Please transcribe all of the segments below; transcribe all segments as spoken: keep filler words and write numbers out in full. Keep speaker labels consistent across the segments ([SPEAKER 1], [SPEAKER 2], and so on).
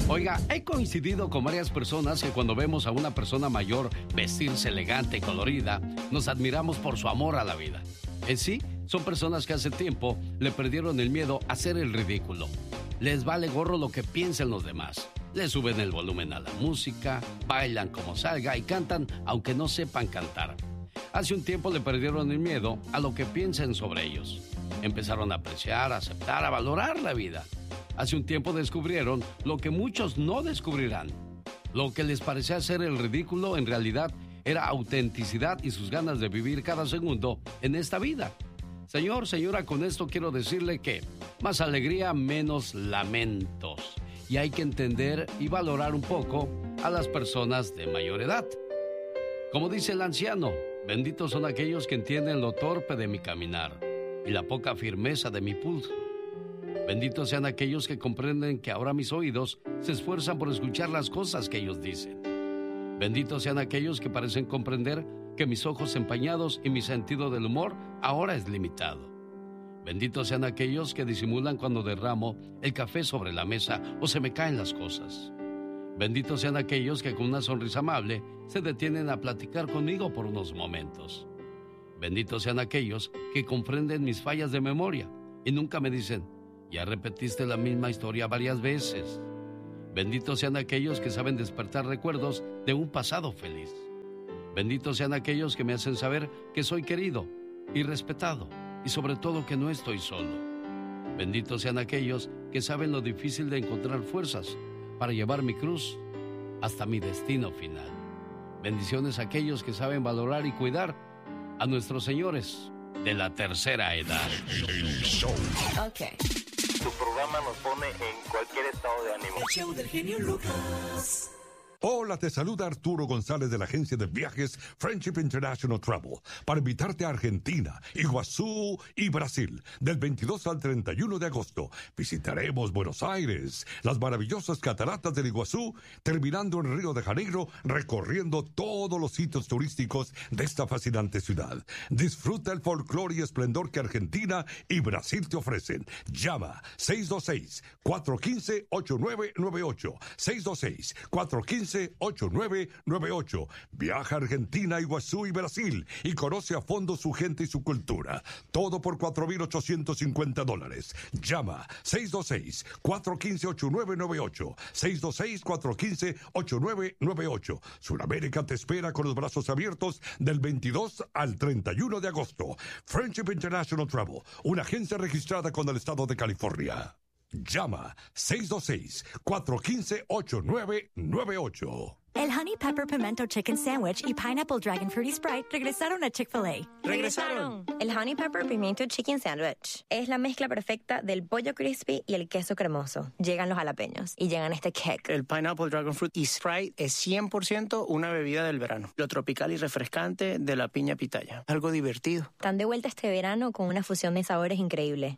[SPEAKER 1] Oiga, he coincidido con varias personas que cuando vemos a una persona mayor vestirse elegante y colorida, nos admiramos por su amor a la vida. En sí, son personas que hace tiempo le perdieron el miedo a hacer el ridículo. Les vale gorro lo que piensen los demás. Le suben el volumen a la música, bailan como salga y cantan aunque no sepan cantar. Hace un tiempo le perdieron el miedo a lo que piensen sobre ellos. Empezaron a apreciar, a aceptar, a valorar la vida. Hace un tiempo descubrieron lo que muchos no descubrirán. Lo que les parecía ser el ridículo en realidad era autenticidad y sus ganas de vivir cada segundo en esta vida. Señor, señora, con esto quiero decirle que más alegría, menos lamentos. Y hay que entender y valorar un poco a las personas de mayor edad. Como dice el anciano, benditos son aquellos que entienden lo torpe de mi caminar y la poca firmeza de mi pulso. Benditos sean aquellos que comprenden que ahora mis oídos se esfuerzan por escuchar las cosas que ellos dicen. Benditos sean aquellos que parecen comprender que mis ojos empañados y mi sentido del humor ahora es limitado. Benditos sean aquellos que disimulan cuando derramo el café sobre la mesa o se me caen las cosas. Benditos sean aquellos que con una sonrisa amable se detienen a platicar conmigo por unos momentos. Benditos sean aquellos que comprenden mis fallas de memoria y nunca me dicen: ya repetiste la misma historia varias veces. Benditos sean aquellos que saben despertar recuerdos de un pasado feliz. Benditos sean aquellos que me hacen saber que soy querido y respetado y sobre todo que no estoy solo. Benditos sean aquellos que saben lo difícil de encontrar fuerzas para llevar mi cruz hasta mi destino final. Bendiciones a aquellos que saben valorar y cuidar a nuestros señores de la tercera edad.
[SPEAKER 2] Okay. Tu programa nos pone en cualquier estado de ánimo.
[SPEAKER 3] El show del genio Lucas.
[SPEAKER 4] Hola, te saluda Arturo González de la agencia de viajes Friendship International Travel para invitarte a Argentina, Iguazú y Brasil del veintidós al treinta y uno de agosto. Visitaremos Buenos Aires, las maravillosas cataratas del Iguazú, terminando en Río de Janeiro, recorriendo todos los sitios turísticos de esta fascinante ciudad. Disfruta el folclore y esplendor que Argentina y Brasil te ofrecen. Llama seis dos seis, cuatro uno cinco, ocho nueve nueve ocho, seis dos seis, cuatro uno cinco, ocho nueve nueve ocho. Viaja a Argentina, Iguazú y Brasil y conoce a fondo su gente y su cultura. Todo por cuatro mil ochocientos cincuenta dólares. Llama seis dos seis, cuatro uno cinco, ocho nueve nueve ocho. seis dos seis, cuatro uno cinco, ocho nueve nueve ocho. Sudamérica te espera con los brazos abiertos del veintidós al treinta y uno de agosto. Friendship International Travel, una agencia registrada con el estado de California. Llama seis dos seis, cuatro uno cinco, ocho nueve nueve ocho.
[SPEAKER 5] El Honey Pepper Pimento Chicken Sandwich y Pineapple Dragon Fruity Sprite regresaron a Chick-fil-A.
[SPEAKER 6] ¡Regresaron! El Honey Pepper Pimiento Chicken Sandwich es la mezcla perfecta del pollo crispy y el queso cremoso. Llegan los jalapeños y llegan este kick.
[SPEAKER 7] El Pineapple Dragon Fruit y Sprite es cien por ciento una bebida del verano. Lo tropical y refrescante de la piña pitaya. Algo divertido.
[SPEAKER 6] Están de vuelta este verano con una fusión de sabores increíble.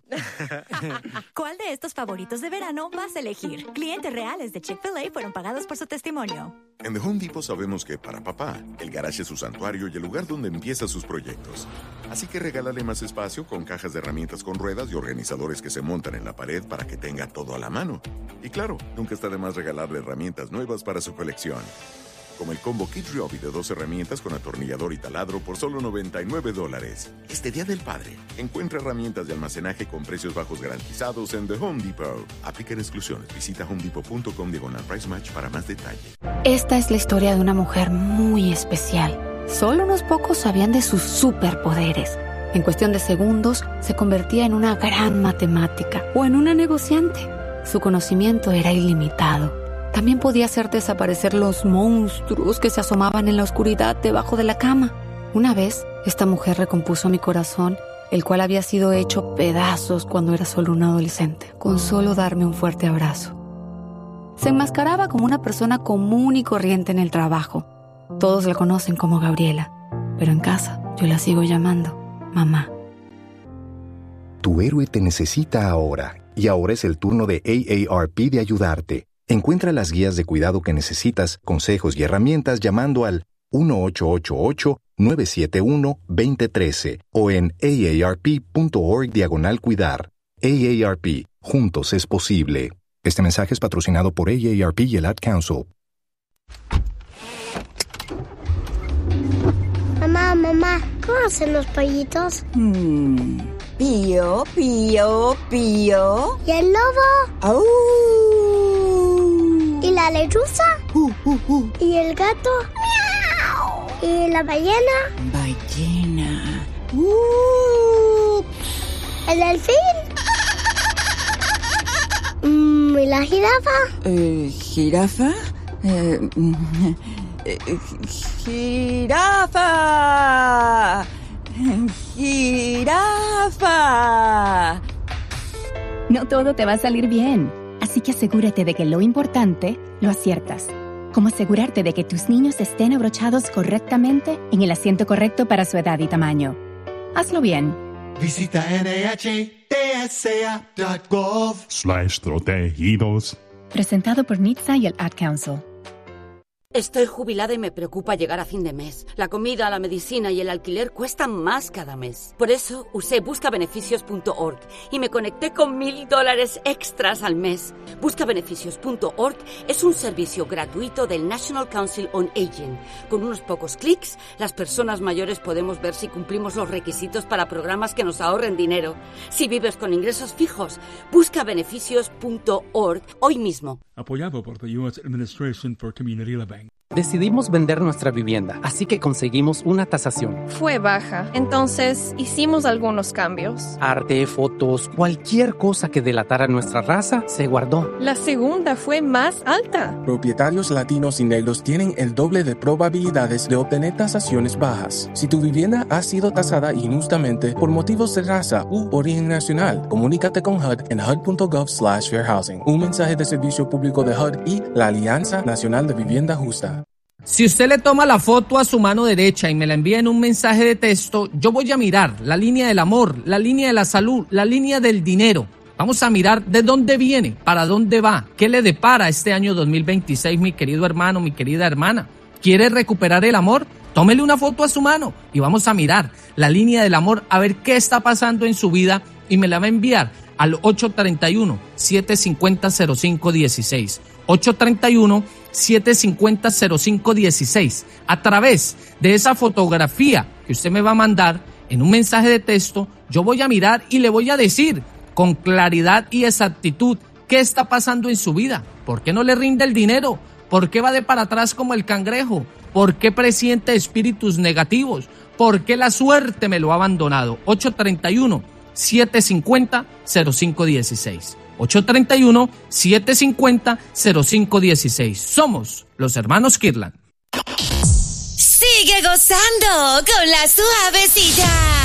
[SPEAKER 5] ¿Cuál de estos favoritos de verano vas a elegir? Clientes reales de Chick-fil-A fueron pagados por su testimonio.
[SPEAKER 8] En The Home Depot sabemos que para papá, el garaje es su santuario y el lugar donde empieza sus proyectos. Así que regálale más espacio con cajas de herramientas con ruedas y organizadores que se montan en la pared para que tenga todo a la mano. Y claro, nunca está de más regalarle herramientas nuevas para su colección. Como el combo Kid Ryobi de dos herramientas con atornillador y taladro por solo noventa y nueve dólares. Este Día del Padre, encuentra herramientas de almacenaje con precios bajos garantizados en The Home Depot. Aplican exclusiones. Visita homedepot.com diagonal price match para más detalle.
[SPEAKER 9] Esta es la historia de una mujer muy especial. Solo unos pocos sabían de sus superpoderes. En cuestión de segundos, se convertía en una gran matemática o en una negociante. Su conocimiento era ilimitado. También podía hacer desaparecer los monstruos que se asomaban en la oscuridad debajo de la cama. Una vez, esta mujer recompuso mi corazón, el cual había sido hecho pedazos cuando era solo un adolescente, con solo darme un fuerte abrazo. Se enmascaraba como una persona común y corriente en el trabajo. Todos la conocen como Gabriela, pero en casa yo la sigo llamando mamá.
[SPEAKER 10] Tu héroe te necesita ahora, y ahora es el turno de A A R P de ayudarte. Encuentra las guías de cuidado que necesitas, consejos y herramientas llamando al uno ocho ocho ocho, nueve siete uno, dos cero uno tres o en aarp punto org diagonal cuidar. A A R P, juntos es posible. Este mensaje es patrocinado por A A R P y el Ad Council.
[SPEAKER 11] Mamá, mamá, ¿cómo hacen los pollitos?
[SPEAKER 12] Mm, pío, pío, pío.
[SPEAKER 11] ¿Y el lobo?
[SPEAKER 12] ¡Au!
[SPEAKER 11] ¿Y la lechuza?
[SPEAKER 12] Uh, uh, uh.
[SPEAKER 11] ¿Y el gato? ¡Miau! ¿Y la ballena?
[SPEAKER 12] Ballena. Uh.
[SPEAKER 11] ¿El delfín? Mm, ¿Y la jirafa?
[SPEAKER 12] Eh, ¿Jirafa? Eh, eh, ¡Jirafa! ¡Jirafa!
[SPEAKER 13] No todo te va a salir bien, así que asegúrate de que lo importante lo aciertas. Como asegurarte de que tus niños estén abrochados correctamente en el asiento correcto para su edad y tamaño. Hazlo bien.
[SPEAKER 3] Visita nhtsa.gov
[SPEAKER 14] slash protegidos.
[SPEAKER 13] Presentado por N H T S A y el Ad Council.
[SPEAKER 15] Estoy jubilada y me preocupa llegar a fin de mes. La comida, la medicina y el alquiler cuestan más cada mes. Por eso usé busca beneficios punto org y me conecté con mil dólares extras al mes. busca beneficios punto org es un servicio gratuito del National Council on Aging. Con unos pocos clics, las personas mayores podemos ver si cumplimos los requisitos para programas que nos ahorren dinero. Si vives con ingresos fijos, busca beneficios punto org hoy mismo.
[SPEAKER 16] Apoyado por the U S Administration for Community Living.
[SPEAKER 17] Decidimos vender nuestra vivienda, así que conseguimos una tasación.
[SPEAKER 18] Fue baja, entonces hicimos algunos cambios.
[SPEAKER 17] Arte, fotos, cualquier cosa que delatara nuestra raza se guardó.
[SPEAKER 18] La segunda fue más alta.
[SPEAKER 19] Propietarios latinos y negros tienen el doble de probabilidades de obtener tasaciones bajas. Si tu vivienda ha sido tasada injustamente por motivos de raza u origen nacional, comunícate con H U D en H U D punto gov slash fair housing. Un mensaje de servicio público de H U D y la Alianza Nacional de Vivienda Justa.
[SPEAKER 20] Si usted le toma la foto a su mano derecha y me la envía en un mensaje de texto, yo voy a mirar la línea del amor, la línea de la salud, la línea del dinero. Vamos a mirar de dónde viene, para dónde va, qué le depara este año dos mil veintiséis, mi querido hermano, mi querida hermana. ¿Quiere recuperar el amor? Tómele una foto a su mano y vamos a mirar la línea del amor, a ver qué está pasando en su vida y me la va a enviar al ocho tres uno, siete cinco cero, cero cinco uno seis. ocho tres uno, siete cinco cero, cero cinco uno seis. A través de esa fotografía que usted me va a mandar en un mensaje de texto, yo voy a mirar y le voy a decir con claridad y exactitud qué está pasando en su vida. ¿Por qué no le rinde el dinero? ¿Por qué va de para atrás como el cangrejo? ¿Por qué presiente espíritus negativos? ¿Por qué la suerte me lo ha abandonado? ocho tres uno, siete cinco cero, cero cinco uno seis. ocho tres uno, siete cinco cero, cero cinco uno seis. Somos los hermanos Kirtland.
[SPEAKER 21] Sigue gozando con la suavecita.